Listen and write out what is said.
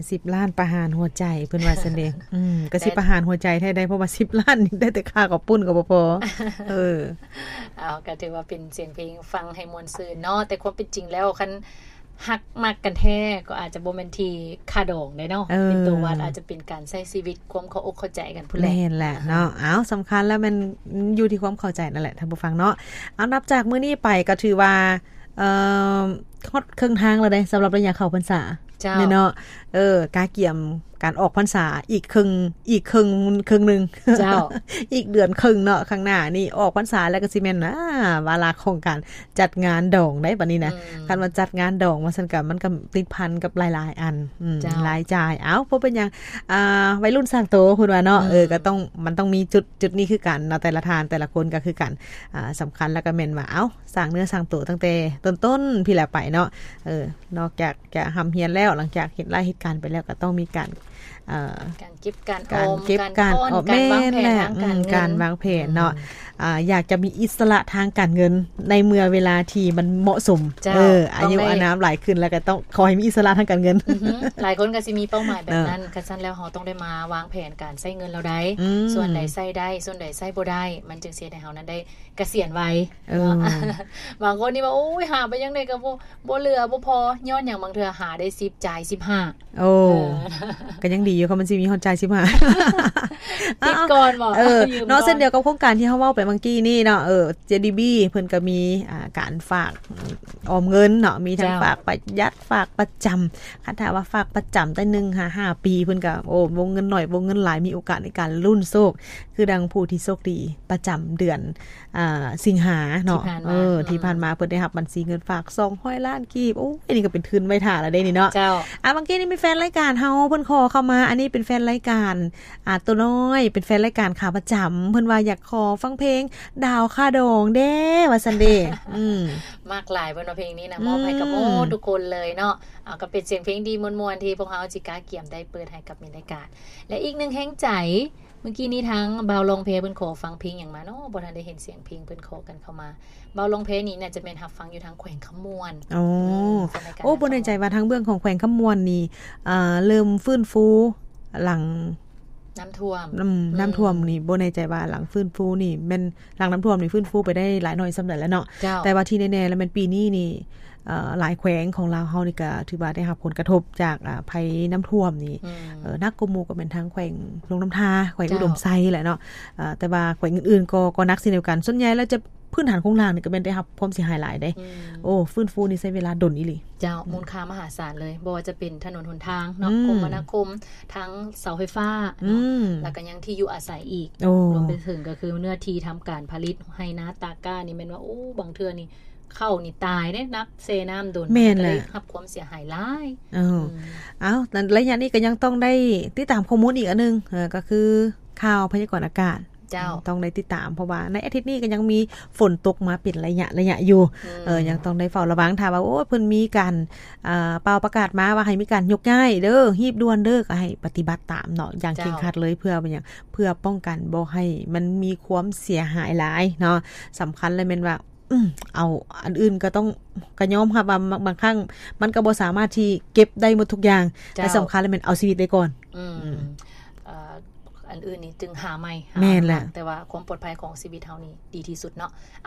10ล้านประหารหัวใจเพิ่นว่าซั่นเด้ก็สิประหารหัวใจแท้ได้เพราะว่า10ล้านนี่ได้แต่ค่ากับปุ้นก็บ่พอก็ถือว่าเป็นเสียงเพลงฟังให้ม่วนซื่นเนาะแต่ความเป็นจริงแล้วคันฮักมักกันแท้ก็อาจจะบ่แม่นที่ค่าดองได้เนาะเป็นตัววัดอาจจะเป็นการใช้ชีวิตความเข้าอกเข้าใจกันพุ่นแหละแม่นแหละเนาะสำคัญแล้วมันอยู่ที่ความเข้าใจนั่นแหละท่านผู้ฟังเนาะนับจากมื้อนี้ไปก็ถือว่าฮอดครึ่งทางแล้วเด้สำหรับระยะเข้าพรรษาเนาะกาเกี่ยมการออกพรรษาอีกครึ่งนึงเจ้าอีกเดือนครึ่งเนาะข้างหน้านี่ออกพรรษาแล้วก็สิแม่นเวลาของการจัดงานดองได้บัดนี้นะคันว่าจัดงานดองว่าซั่นก็มันก็ติดพันกับหลายๆอันรายจ่ายบ่เป็นหยังวัยรุ่นสร้างโตพุ่นว่าเนาะก็ต้องมันต้องมีจุดนี้คือกันเนาะแต่ละทานแต่ละคนก็คือกันสำคัญแล้วก็แม่นว่าสร้างเนื้อสร้างตัวตั้งแต่ต้นๆพี่แหละไปเนาะนอกจากจะหำเฮียนแล้วหลังจากเห็นหลายเหตุการณ์ไปแล้วก็ต้องมีการเก็บการออมการวางแผนการวางแผนเนาะอยากจะมีอิสระทางการเงินในเมื่อเวลาที่มันเหมาะสมอายุอาน้ำหลายขึ้นแล้วก็ต้องขอให้มีอิสระทางการเงินหลายคนก็สิมีเป้าหมายแบบนั้นคันซั่นแล้วเฮาต้องได้มาวางแผนการใช้เงินเราได้ส่วนใดใช้ได้ส่วนใดใช้บ่ได้มันจึงสิให้เฮานั้นได้เกษียณไวบางคนนี่ว่าโอ้ยหาไปจังได๋ก็บ่เหลือบ่พอย้อนหยังบางเทื่อหาได้10จ่าย15 ก็ยังดีอยู่ค่ะมันสิมีฮอดจ่าย15 ติดก่อนบ่เนาะเส้นเดียวกับโครงการที่เฮาเว้าไปเมื่อกี้นี่เนาะJDB เพิ่นก็มีการฝากออมเงินเนาะมีทั้งฝากประหยัดฝากประจำคันถ้าว่าฝากประจำแต่1-5 ปีเพิ่นก็วงเงินน้อยวงเงินหลายมีโอกาสในการลุ้นโชคคือดังผู้ที่โชคดีประจำเดือนสิงหาเนาะที่ผ่านมาเพิ่นได้รับบัญชีเงินฝาก200ล้านกีบโอ้ยนี่ก็เป็นทุนไว้ท่าแล้วได้นี่เนาะเจ้าเมื่อกี้นี่มีแฟนรายการเฮาเพิ่นขอเข้ามาอันนี้เป็นแฟนรายการตัวน้อยเป็นแฟนรายการขาประจำเพิ่นว่าอยากขอฟังเพลงดาวค่าดองเด้ว่าซั่นเด้มากหลายเพิ่นว่าเพลงนี้นะมอบให้กับทุกคนเลยเนาะก็เป็นเสียงเพลงดีม่วนๆที่พวกเฮาจิกาเกี่ยมได้เปิดให้กับมิรายการและอีกนึงแฮงใจเมื่อกี้นี้ทั้งเบาลงเพเพิ่นขอฟังเพลงหยังมาเนาะบ่ทันได้เห็นเสียงเพลงเพิ่นขอกันเข้ามาเบาลงเพนี่น่าจะเป็นรับฟังอยู่ทางแขวงคำมวนบ่แน่ใจว่าทางเบื้องของแขวงคำมวนนี่เริ่มฟื้นฟูหลังน้ำท่วมนี่บ่แน่ใจว่าหลังฟื้นฟูนี่แม่นหลังน้ำท่วมนี่ฟื้นฟูไปได้หลายหน่อยสำาใดแล้วเนาะแต่ว่าที่แน่ๆแล้วมันปีนี้นี่หลายแขวงของลาวเฮานี่ก็ถือว่าได้รับผลกระทบจากภัยน้ำท่วมนี่นักกมูก็เป็นทั้งแขวงลงน้ำทาแขวงอุดมไซแหละเนาะแต่ว่าแขวงอื่นๆก็นักเช่นเดียวกันส่วนใหญ่แล้วจะพื้นฐานโครงสร้างนี่ก็เป็นได้รับความเสียหายหลายได้ฟื้นฟูนี่ใช้เวลาดนอีหลีเจ้ามูลค่ามหาศาลเลยบ่ว่าจะเป็นถนนหนทางเนาะคมนาคมทั้งเสาไฟฟ้าเนาะแล้วก็ยังที่อยู่อาศัยอีกรวมไปถึงก็คือเนื้อที่ทำการผลิตให้นาตาก้านี่แม่นว่าบางเทื่อนี่เข้านี่ตายได้นักเซน้ำโดนเลยรับความเสียหายหลายระยะนี้ก็ยังต้องได้ติดตามข้อมูลอีกอันนึงก็คือข่าวพยากรณ์อากาศต้องได้ติดตามเพราะว่าในอาทิตย์นี้ก็ยังมีฝนตกมาเป็นระยะอยู่ยังต้องได้เฝ้าระวังถ้าว่าเพิ่นมีการเป่าประกาศมาว่าให้มีการยกย้ายเด้อรีบด่วนเด้อก็ให้ปฏิบัติตามเนาะอย่างเคร่งครัดเลยเพื่อเป็นหยังเพื่อป้องกันบ่ให้มันมีความเสียหายหลายเนาะสำคัญเลยแม่นว่าเอาอันอื่นก็ต้องก็ยอมครับว่าบางครั้งมันก็บ่สามารถที่เก็บได้หมดทุกอย่างแต่สำคัญเลยมันเอาชีวิตไว้ก่อนอันอื่นนี่จึงหาใหม่แม่นแหละแต่ว่าความปลอดภัยของชีวิตเฮานี่ดีที่สุดเนาะ